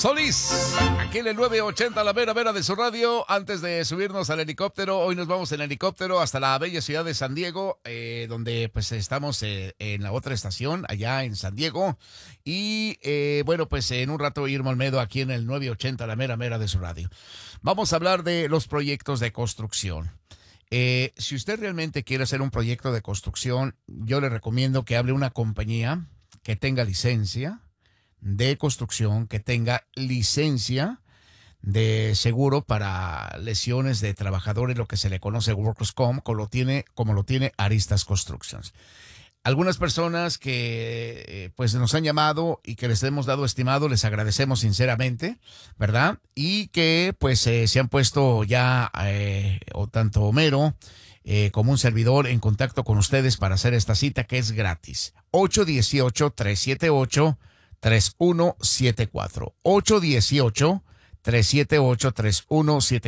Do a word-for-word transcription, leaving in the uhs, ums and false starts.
Solís, aquí en el nueve ochenta, la vera vera de su radio. Antes de subirnos al helicóptero, hoy nos vamos en helicóptero hasta la bella ciudad de San Diego, eh, donde pues estamos eh, en la otra estación, allá en San Diego. Y eh, bueno, pues en un rato Irma Olmedo aquí en el nueve ochenta, la mera mera de su radio. Vamos a hablar de los proyectos de construcción. Eh, si usted realmente quiere hacer un proyecto de construcción, yo le recomiendo que hable una compañía que tenga licencia de construcción, que tenga licencia de seguro para lesiones de trabajadores, lo que se le conoce Workers' Comp, como lo tiene, como lo tiene Aristas Constructions. Algunas personas que eh, pues nos han llamado y que les hemos dado estimado, les agradecemos sinceramente, ¿verdad? Y que pues eh, se han puesto ya, eh, o tanto Homero eh, como un servidor, en contacto con ustedes para hacer esta cita que es gratis. ocho uno ocho, tres siete ocho, tres uno siete cuatro. ocho uno ocho, tres siete ocho, tres uno siete cuatro.